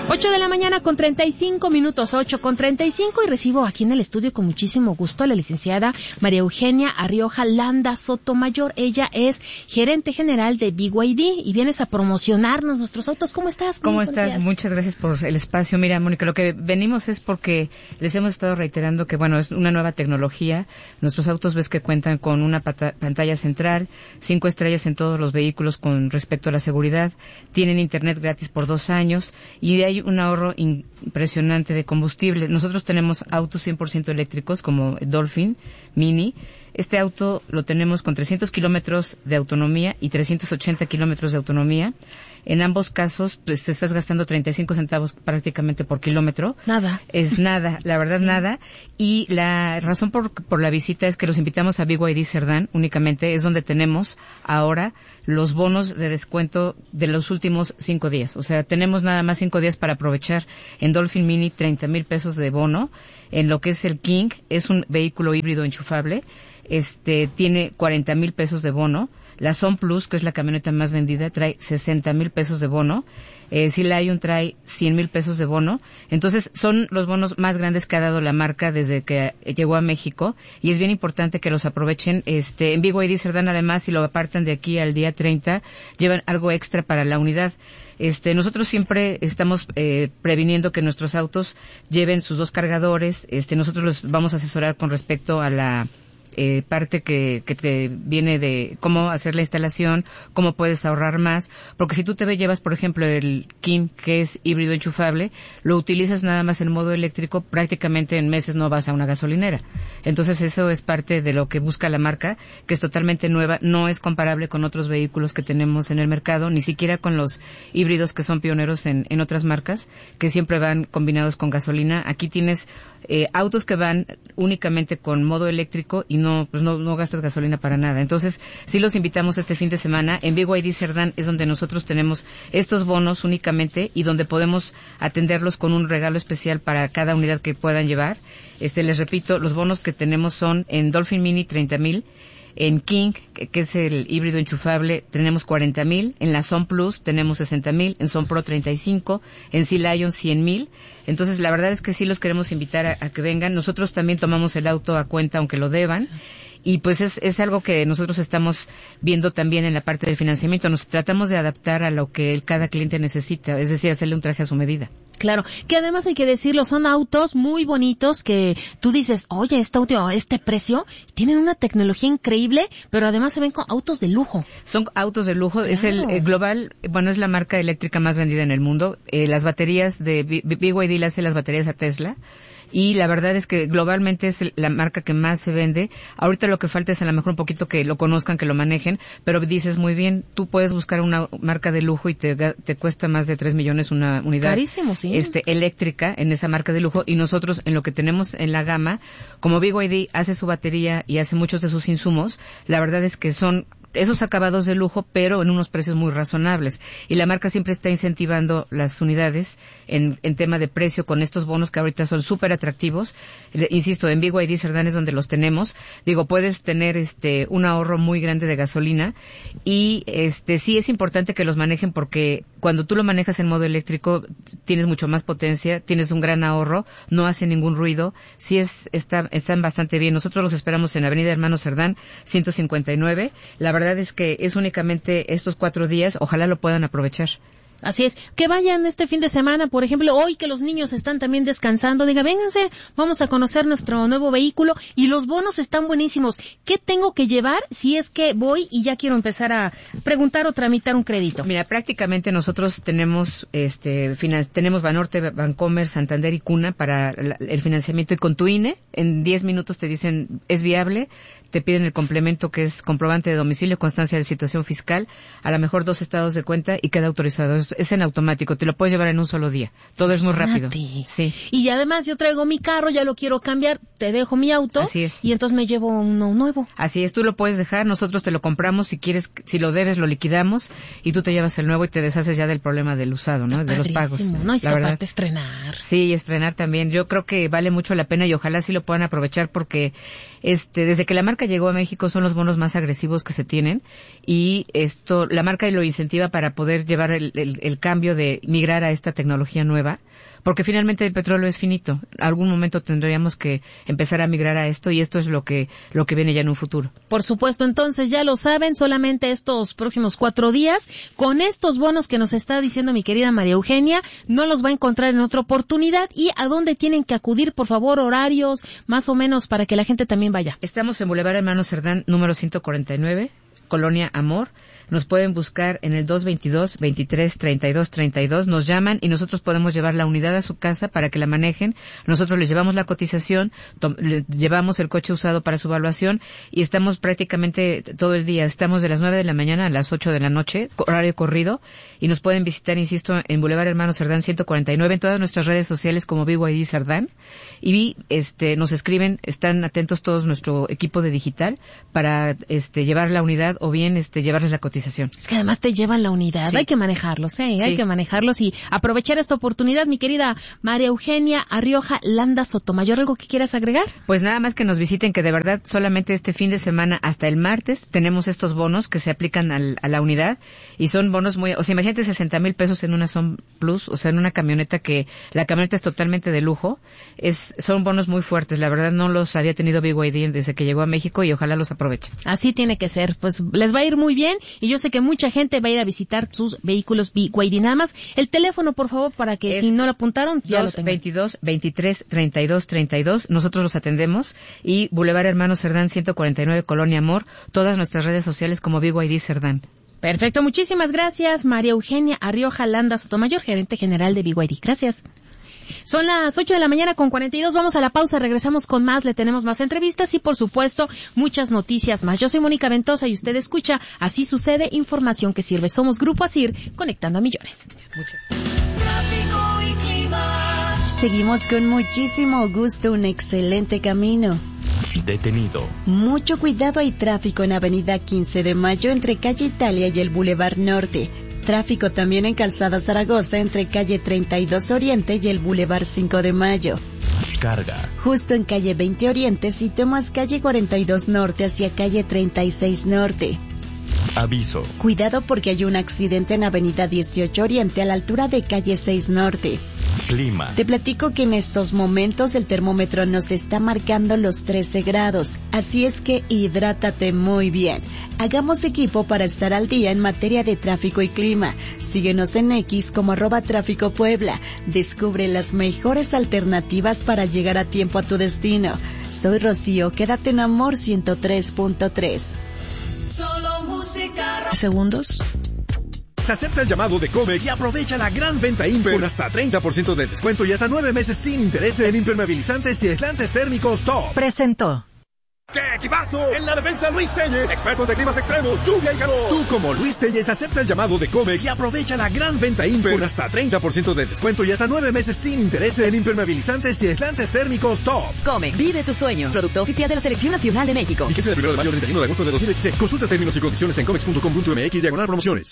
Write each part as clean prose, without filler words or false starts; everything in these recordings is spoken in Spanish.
8:35 a.m, 8:35, y recibo aquí en el estudio con muchísimo gusto a la licenciada María Eugenia Arrioja Landa Sotomayor. Ella es gerente general de BYD y vienes a promocionarnos nuestros autos. ¿Cómo estás? ¿Cómo estás? Muchas gracias por el espacio. Mira, Mónica, lo que venimos es porque les hemos estado reiterando que, bueno, es una nueva tecnología. Nuestros autos ves que cuentan con una pantalla central, 5 estrellas en todos los vehículos con respecto a la seguridad, tienen internet gratis por 2 años y hay un ahorro impresionante de combustible. Nosotros tenemos autos 100% eléctricos como Dolphin Mini. Este auto lo tenemos con 300 kilómetros de autonomía y 380 kilómetros de autonomía. En ambos casos, pues te estás gastando 35 centavos prácticamente por kilómetro. Nada. Es nada, la verdad, nada. Y la razón por la visita es que los invitamos a BYD Cerdán únicamente. Es donde tenemos ahora los bonos de descuento de los últimos 5 días. O sea, tenemos nada más 5 días para aprovechar. En Dolphin Mini, 30,000 pesos de bono. En lo que es el King, es un vehículo híbrido enchufable. Tiene 40,000 pesos de bono. La Son Plus, que es la camioneta más vendida, trae 60,000 pesos de bono. Sea Lion trae 100,000 pesos de bono. Entonces, son los bonos más grandes que ha dado la marca desde que llegó a México. Y es bien importante que los aprovechen. En BYD Cerdán, además, si lo apartan de aquí al día 30, llevan algo extra para la unidad. Nosotros siempre estamos previniendo que nuestros autos lleven sus 2 cargadores. Nosotros los vamos a asesorar con respecto a la parte que te viene de cómo hacer la instalación, cómo puedes ahorrar más, porque si tú te llevas, por ejemplo, el King, que es híbrido enchufable, lo utilizas nada más en modo eléctrico, prácticamente en meses no vas a una gasolinera. Entonces eso es parte de lo que busca la marca, que es totalmente nueva, no es comparable con otros vehículos que tenemos en el mercado, ni siquiera con los híbridos que son pioneros en otras marcas, que siempre van combinados con gasolina. Aquí tienes autos que van únicamente con modo eléctrico y no gastas gasolina para nada. Entonces, sí los invitamos este fin de semana. En BYD Cerdán es donde nosotros tenemos estos bonos únicamente y donde podemos atenderlos con un regalo especial para cada unidad que puedan llevar. Les repito, los bonos que tenemos son en Dolphin Mini 30,000, en King, que es el híbrido enchufable, tenemos 40,000, en la Son Plus tenemos 60,000, en Son Pro 35, en Sea Lion 100,000. Entonces, la verdad es que sí los queremos invitar a que vengan. Nosotros también tomamos el auto a cuenta, aunque lo deban. Y pues es algo que nosotros estamos viendo también en la parte del financiamiento. Nos tratamos de adaptar a lo que cada cliente necesita, es decir, hacerle un traje a su medida. Claro, que además hay que decirlo, son autos muy bonitos que tú dices, oye, este auto a este precio, tienen una tecnología increíble, pero además se ven con autos de lujo. Son autos de lujo, claro. Es el global, es la marca eléctrica más vendida en el mundo. Las baterías de BYD le hace las baterías a Tesla. Y la verdad es que globalmente es la marca que más se vende. Ahorita lo que falta es a lo mejor un poquito que lo conozcan, que lo manejen, pero dices muy bien, tú puedes buscar una marca de lujo y te cuesta más de 3 millones una unidad. Carísimo, sí. Eléctrica en esa marca de lujo, y nosotros en lo que tenemos en la gama, como BYD hace su batería y hace muchos de sus insumos, la verdad es que son esos acabados de lujo, pero en unos precios muy razonables. Y la marca siempre está incentivando las unidades en tema de precio con estos bonos que ahorita son súper atractivos. Insisto, en BYD Cerdán es donde los tenemos. Puedes tener un ahorro muy grande de gasolina y sí es importante que los manejen porque cuando tú lo manejas en modo eléctrico tienes mucho más potencia, tienes un gran ahorro, no hace ningún ruido. Sí están bastante bien. Nosotros los esperamos en Avenida Hermanos Cerdán 159. La verdad es que es únicamente estos 4 días, ojalá lo puedan aprovechar. Así es, que vayan este fin de semana, por ejemplo, hoy que los niños están también descansando, diga, vénganse, vamos a conocer nuestro nuevo vehículo y los bonos están buenísimos. ¿Qué tengo que llevar si es que voy y ya quiero empezar a preguntar o tramitar un crédito? Mira, prácticamente nosotros tenemos tenemos Banorte, Bancomer, Santander y Cuna para el financiamiento, y con tu INE en 10 minutos te dicen es viable. Te piden el complemento que es comprobante de domicilio, constancia de situación fiscal, a lo mejor 2 estados de cuenta y queda autorizado. Es en automático, te lo puedes llevar en un solo día. Todo es muy rápido. Sí. Y además yo traigo mi carro, ya lo quiero cambiar, te dejo mi auto. Así es. Y entonces me llevo uno nuevo. Así es, tú lo puedes dejar, nosotros te lo compramos, si quieres, si lo debes lo liquidamos y tú te llevas el nuevo y te deshaces ya del problema del usado, ¿no? De los pagos. No, y aparte estrenar. Sí, estrenar también. Yo creo que vale mucho la pena y ojalá sí lo puedan aprovechar porque desde que la marca marca llegó a México son los bonos más agresivos que se tienen, y la marca lo incentiva para poder llevar el cambio de migrar a esta tecnología nueva, porque finalmente el petróleo es finito. Algún momento tendríamos que empezar a migrar a esto, y esto es lo que viene ya en un futuro. Por supuesto, entonces ya lo saben, solamente estos próximos 4 días, con estos bonos que nos está diciendo mi querida María Eugenia, no los va a encontrar en otra oportunidad. ¿Y a dónde tienen que acudir, por favor, horarios, más o menos, para que la gente también vaya? Estamos en Boulevard Hermano Cerdán, número 149, Colonia Amor. Nos pueden buscar en el 222-23-32-32, nos llaman y nosotros podemos llevar la unidad a su casa para que la manejen. Nosotros les llevamos la cotización, llevamos el coche usado para su evaluación, y estamos prácticamente todo el día. Estamos de las 9 de la mañana a las 8 de la noche, horario corrido, y nos pueden visitar, insisto, en Boulevard Hermano Cerdán 149, en todas nuestras redes sociales como BYD Cerdán, y nos escriben, están atentos todos nuestro equipo de digital para llevar la unidad o bien llevarles la cotización. Es que además te llevan la unidad, sí. Hay que manejarlos, Sí. Hay que manejarlos y aprovechar esta oportunidad. Mi querida María Eugenia Arrioja Landa Sotomayor, ¿algo que quieras agregar? Pues nada más que nos visiten, que de verdad solamente este fin de semana hasta el martes tenemos estos bonos que se aplican a la unidad, y son bonos imagínate 60,000 pesos en una Son Plus, en una camioneta, que la camioneta es totalmente de lujo. Son bonos muy fuertes, la verdad no los había tenido BYD desde que llegó a México, y ojalá los aprovechen. Así tiene que ser, pues les va a ir muy bien, y yo sé que mucha gente va a ir a visitar sus vehículos BYD. Nada más, el teléfono, por favor, para que si no lo apuntaron, ya lo tengan. 222-23-32-32, nosotros los atendemos, y Boulevard Hermano Cerdán 149, Colonia Amor, todas nuestras redes sociales como BYD Cerdán. Perfecto, muchísimas gracias, María Eugenia Arrioja Landa Sotomayor, gerente general de BYD. Gracias. Son las 8 de la mañana con 42, vamos a la pausa, regresamos con más, le tenemos más entrevistas y por supuesto muchas noticias más. Yo soy Mónica Ventosa y usted escucha Así Sucede, información que sirve. Somos Grupo ASIR, conectando a millones. Tráfico y clima. Seguimos con muchísimo gusto, un excelente camino. Detenido. Mucho cuidado, hay tráfico en Avenida 15 de Mayo entre Calle Italia y el Boulevard Norte. Tráfico también en Calzada Zaragoza entre Calle 32 Oriente y el Boulevard 5 de Mayo. Carga. Justo en Calle 20 Oriente si tomas Calle 42 Norte hacia Calle 36 Norte. Aviso. Cuidado porque hay un accidente en Avenida 18 Oriente a la altura de Calle 6 Norte. Clima. Te platico que en estos momentos el termómetro nos está marcando los 13 grados, así es que hidrátate muy bien. Hagamos equipo para estar al día en materia de tráfico y clima. Síguenos en X como @Tráfico Puebla. Descubre las mejores alternativas para llegar a tiempo a tu destino. Soy Rocío, quédate en Amor 103.3. Solo música. Segundos. Se acepta el llamado de Comex y aprovecha la gran venta Imper con hasta 30% de descuento y hasta 9 meses sin intereses en impermeabilizantes y aislantes térmicos Top. Presentó. ¡Qué equipazo! En la defensa Luis Telles, experto de climas extremos, lluvia y calor. Tú como Luis Telles acepta el llamado de Comex y aprovecha la gran venta Imper con hasta 30% de descuento y hasta 9 meses sin intereses en impermeabilizantes y aislantes térmicos Top. Comex, vive tus sueños. Producto oficial de la Selección Nacional de México. Fíjese del 1 de mayo al 31 de agosto de 2016. Consulta términos y condiciones en comex.com.mx/promociones.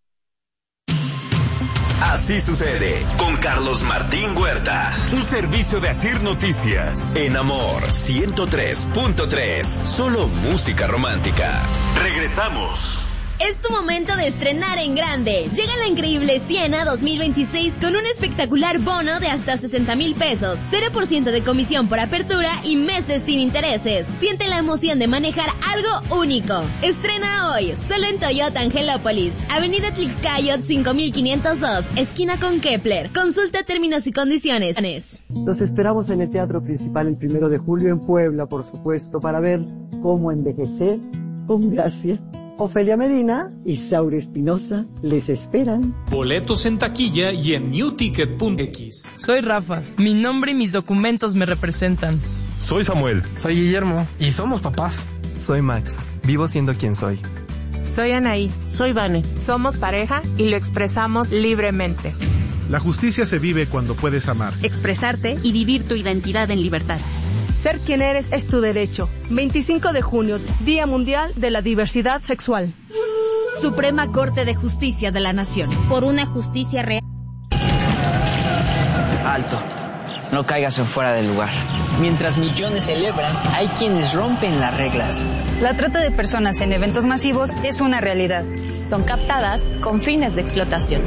Así sucede con Carlos Martín Huerta. Un servicio de Asir Noticias. En Amor 103.3. Solo música romántica. Regresamos. Es tu momento de estrenar en grande. Llega la increíble Siena 2026 con un espectacular bono de hasta 60,000 pesos, 0% de comisión por apertura y meses sin intereses. Siente la emoción de manejar algo único. Estrena hoy, solo en Toyota Angelópolis, Avenida Tlaxcayot 5502, esquina con Kepler. Consulta términos y condiciones. Los esperamos en el Teatro Principal el 1 de julio en Puebla, por supuesto, para ver cómo envejecer con gracia. Ofelia Medina y Saura Espinosa les esperan. Boletos en taquilla y en newticket.x. Soy Rafa. Mi nombre y mis documentos me representan. Soy Samuel. Soy Guillermo. Y somos papás. Soy Max. Vivo siendo quien soy. Soy Anaí. Soy Vane. Somos pareja y lo expresamos libremente. La justicia se vive cuando puedes amar, expresarte y vivir tu identidad en libertad. Ser quien eres es tu derecho. 25 de junio, Día Mundial de la Diversidad Sexual. Suprema Corte de Justicia de la Nación. Por una justicia real. Alto. no caigas en fuera del lugar. Mientras millones celebran, hay quienes rompen las reglas. La trata de personas en eventos masivos es una realidad. Son captadas con fines de explotación.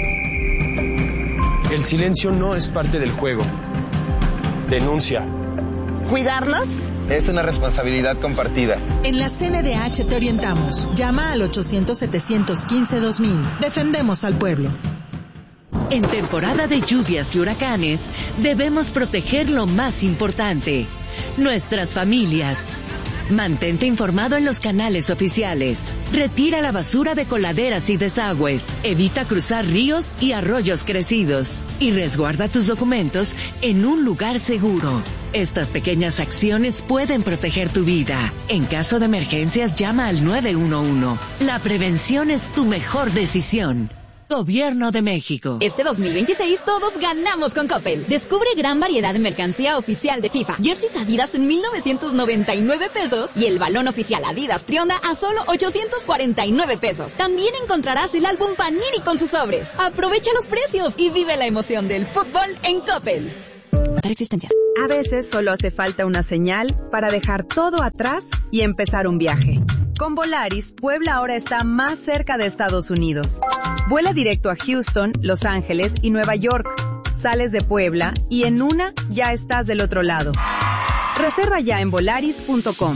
El silencio no es parte del juego. Denuncia. ¿Cuidarnos? Es una responsabilidad compartida. En la CNDH te orientamos. Llama al 800-715-2000. Defendemos al pueblo. En temporada de lluvias y huracanes, debemos proteger lo más importante, nuestras familias. Mantente informado en los canales oficiales. Retira la basura de coladeras y desagües. Evita cruzar ríos y arroyos crecidos. Y resguarda tus documentos en un lugar seguro. Estas pequeñas acciones pueden proteger tu vida. En caso de emergencias, llama al 911. La prevención es tu mejor decisión. Gobierno de México. Este 2026 todos ganamos con Coppel. Descubre gran variedad de mercancía oficial de FIFA. Jerseys Adidas en 1,999 pesos y el balón oficial Adidas Trionda a solo 849 pesos. También encontrarás el álbum Panini con sus sobres. Aprovecha los precios y vive la emoción del fútbol en Coppel. Existencias. A veces solo hace falta una señal para dejar todo atrás y empezar un viaje. Con Volaris, Puebla ahora está más cerca de Estados Unidos. Vuela directo a Houston, Los Ángeles y Nueva York. Sales de Puebla y en una ya estás del otro lado. Reserva ya en volaris.com.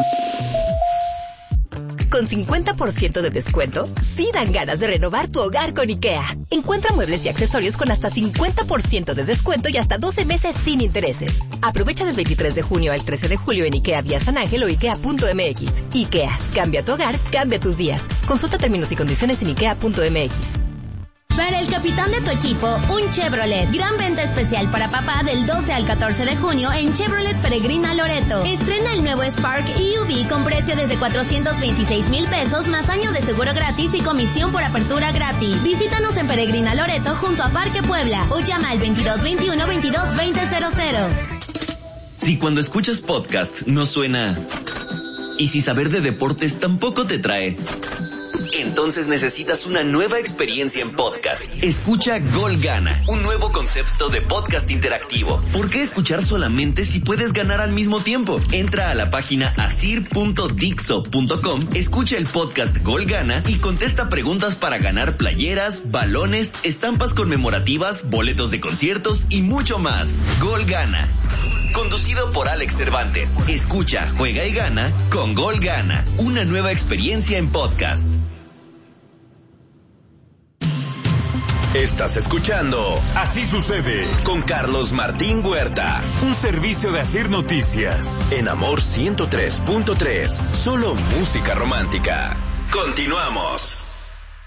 Con 50% de descuento, sí dan ganas de renovar tu hogar con IKEA. Encuentra muebles y accesorios con hasta 50% de descuento y hasta 12 meses sin intereses. Aprovecha del 23 de junio al 13 de julio en IKEA vía San Ángel o IKEA.mx. IKEA, cambia tu hogar, cambia tus días. Consulta términos y condiciones en IKEA.mx. Para el capitán de tu equipo, un Chevrolet. Gran venta especial para papá del 12 al 14 de junio en Chevrolet Peregrina Loreto. Estrena el nuevo Spark EUV con precio desde 426,000 pesos más año de seguro gratis y comisión por apertura gratis. Visítanos en Peregrina Loreto junto a Parque Puebla o llama al 2221-222000. Si cuando escuchas podcast no suena y si saber de deportes tampoco te trae, entonces necesitas una nueva experiencia en podcast. Escucha Gol Gana, un nuevo concepto de podcast interactivo. ¿Por qué escuchar solamente si puedes ganar al mismo tiempo? Entra a la página asir.dixo.com, escucha el podcast Gol Gana y contesta preguntas para ganar playeras, balones, estampas conmemorativas, boletos de conciertos y mucho más. Gol Gana. Conducido por Alex Cervantes. Escucha, juega y gana con Gol Gana. Una nueva experiencia en podcast. Estás escuchando Así Sucede con Carlos Martín Huerta. Un servicio de Asir Noticias. En Amor 103.3. Solo música romántica. Continuamos.